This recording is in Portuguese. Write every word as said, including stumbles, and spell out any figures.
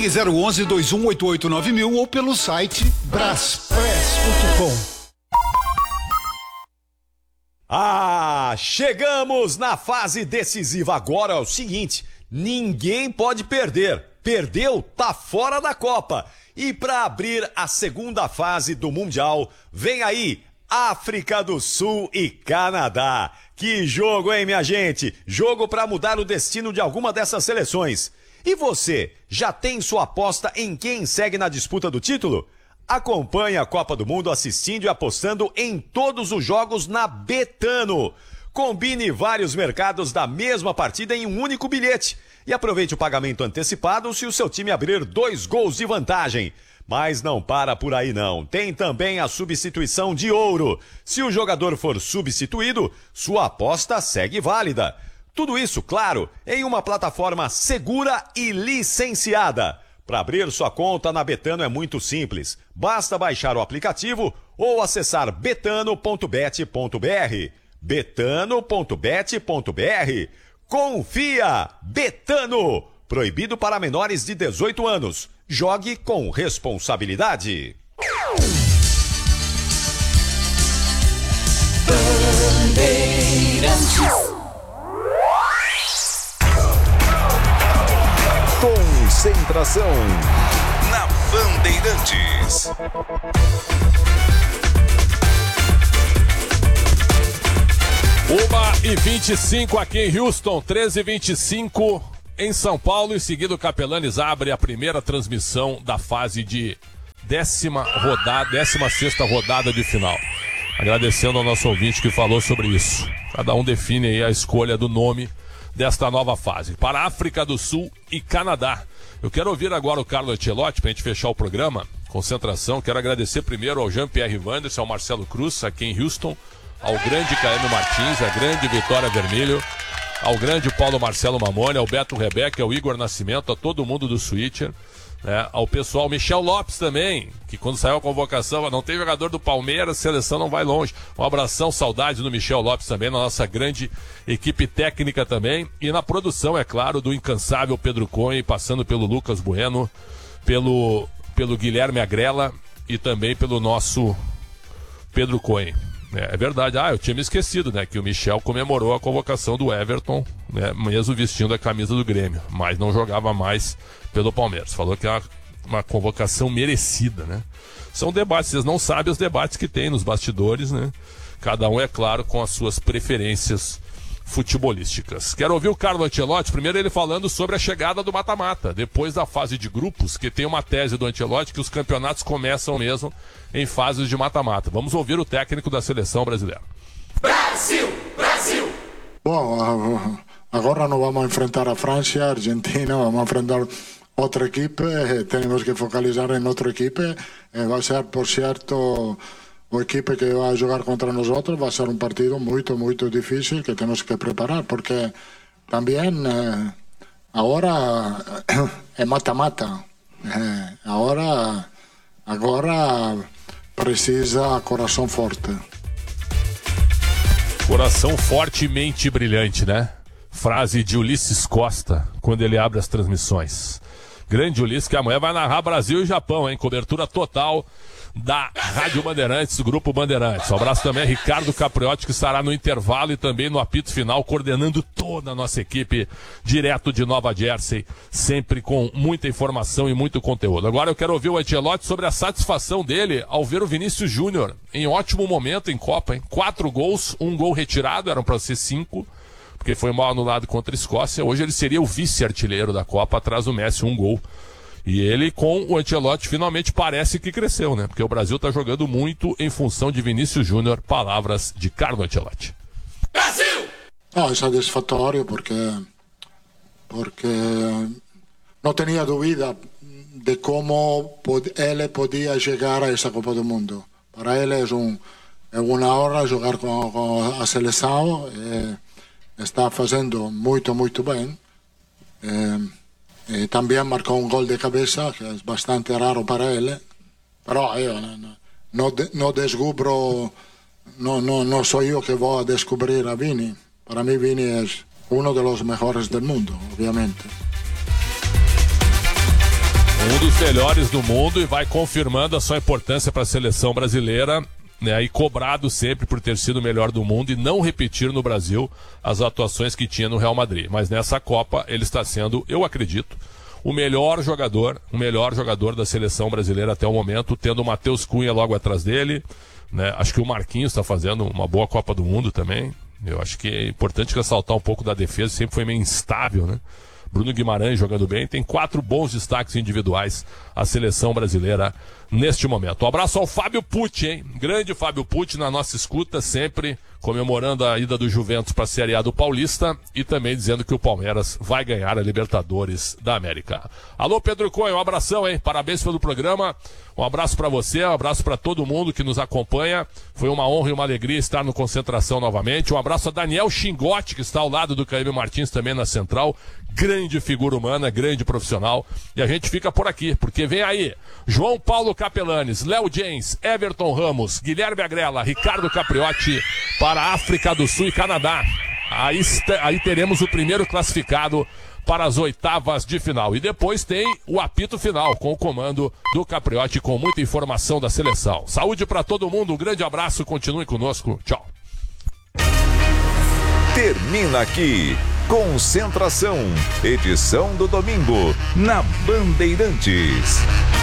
Ligue zero onze, dois um oito oito nove mil ou pelo site braspress ponto com. Ah, chegamos na fase decisiva. Agora é o seguinte, ninguém pode perder. Perdeu, tá fora da Copa. E para abrir a segunda fase do Mundial, vem aí África do Sul e Canadá. Que jogo, hein, minha gente? Jogo para mudar o destino de alguma dessas seleções. E você, já tem sua aposta em quem segue na disputa do título? Acompanhe a Copa do Mundo assistindo e apostando em todos os jogos na Betano. Combine vários mercados da mesma partida em um único bilhete. E aproveite o pagamento antecipado se o seu time abrir dois gols de vantagem. Mas não para por aí não. Tem também a substituição de ouro. Se o jogador for substituído, sua aposta segue válida. Tudo isso, claro, em uma plataforma segura e licenciada. Para abrir sua conta na Betano é muito simples. Basta baixar o aplicativo ou acessar betano ponto bet ponto br. betano ponto bet ponto br. Confia! Betano! Proibido para menores de dezoito anos. Jogue com responsabilidade. Concentração na Bandeirantes. uma e vinte e cinco aqui em Houston, treze e vinte e cinco em São Paulo. Em seguida o Capelanes abre a primeira transmissão da fase de décima rodada, décima sexta rodada de final. Agradecendo ao nosso ouvinte que falou sobre isso. Cada um define aí a escolha do nome desta nova fase. Para a África do Sul e Canadá. Eu quero ouvir agora o Carlo Ancelotti para a gente fechar o programa. Concentração. Quero agradecer primeiro ao Jean-Pierre Wanderson, ao Marcelo Cruz, aqui em Houston, ao grande Caio Martins, a grande Vitória Vermelho, ao grande Paulo Marcelo Mamone, ao Beto Rebeca, ao Igor Nascimento, a todo mundo do Switcher, né? Ao pessoal, Michel Lopes também, que quando saiu a convocação, não tem jogador do Palmeiras, seleção não vai longe. Um abração, saudade do Michel Lopes também, na nossa grande equipe técnica também, e na produção, é claro, do incansável Pedro Cohen, passando pelo Lucas Bueno, pelo, pelo Guilherme Agrela e também pelo nosso Pedro Cohen. É, é verdade, ah, eu tinha me esquecido, né, que o Michel comemorou a convocação do Everton, né, mesmo vestindo a camisa do Grêmio, mas não jogava mais pelo Palmeiras. Falou que é uma, uma convocação merecida, né? São debates, vocês não sabem os debates que tem nos bastidores, né? Cada um, é claro, com as suas preferências futebolísticas. Quero ouvir o Carlo Ancelotti, primeiro ele falando sobre a chegada do mata-mata, depois da fase de grupos, que tem uma tese do Ancelotti que os campeonatos começam mesmo em fases de mata-mata. Vamos ouvir o técnico da seleção brasileira. Brasil! Brasil! Bom, agora não vamos enfrentar a França, a Argentina, vamos enfrentar outra equipe, temos que focalizar em outra equipe, vai ser, por certo, a equipe que vai jogar contra nós, vai ser um partido muito, muito difícil que temos que preparar, porque também eh, agora é mata-mata, eh, agora, agora precisa coração forte. Coração forte e mente brilhante, né? Frase de Ulisses Costa, quando ele abre as transmissões. Grande Ulisses, que amanhã vai narrar Brasil e Japão, hein? Cobertura total da Rádio Bandeirantes, Grupo Bandeirantes. Um abraço também a Ricardo Capriotti, que estará no intervalo e também no apito final, coordenando toda a nossa equipe, direto de Nova Jersey, sempre com muita informação e muito conteúdo. Agora eu quero ouvir o Ancelotti sobre a satisfação dele ao ver o Vinícius Júnior em ótimo momento em Copa, hein? Quatro gols, um gol retirado, eram para ser cinco, porque foi mal anulado contra a Escócia. Hoje ele seria o vice-artilheiro da Copa, atrás do Messi, um gol. E ele, com o Ancelotti, finalmente parece que cresceu, né? Porque o Brasil está jogando muito em função de Vinícius Júnior. Palavras de Carlo Ancelotti. Brasil! Ah, é satisfatório porque, porque não tinha dúvida de como ele podia chegar a essa Copa do Mundo. Para ele é, um, é uma honra jogar com, com a seleção. É, está fazendo muito, muito bem. É, e também marcou um gol de cabeça, que é bastante raro para ele. Però eu não, não, não descubro, não, não, não sou eu que vou descobrir a Vini. Para mim, Vini é um dos melhores do mundo, obviamente. Um dos melhores do mundo e vai confirmando a sua importância para a seleção brasileira, né, e cobrado sempre por ter sido o melhor do mundo e não repetir no Brasil as atuações que tinha no Real Madrid. Mas nessa Copa ele está sendo, eu acredito, o melhor jogador, o melhor jogador da seleção brasileira até o momento, tendo o Matheus Cunha logo atrás dele, né? Acho que o Marquinhos está fazendo uma boa Copa do Mundo também. Eu acho que é importante ressaltar um pouco da defesa, sempre foi meio instável, né? Bruno Guimarães jogando bem, tem quatro bons destaques individuais a seleção brasileira neste momento. Um abraço ao Fábio Pucci, hein? Grande Fábio Pucci na nossa escuta, sempre comemorando a ida do Juventus para a Série A do Paulista e também dizendo que o Palmeiras vai ganhar a Libertadores da América. Alô, Pedro Cunha, um abração, hein? Parabéns pelo programa. Um abraço para você, um abraço para todo mundo que nos acompanha. Foi uma honra e uma alegria estar no Concentração novamente. Um abraço a Daniel Xingotti, que está ao lado do Caíme Martins também na Central. Grande figura humana, grande profissional. E a gente fica por aqui, porque vem aí João Paulo Capelanes, Léo James, Everton Ramos, Guilherme Agrela, Ricardo Capriotti para a África do Sul e Canadá. Aí, aí teremos o primeiro classificado para as oitavas de final. E depois tem o apito final com o comando do Capriotti, com muita informação da seleção. Saúde para todo mundo, um grande abraço, continue conosco. Tchau. Termina aqui Concentração, edição do domingo, na Bandeirantes.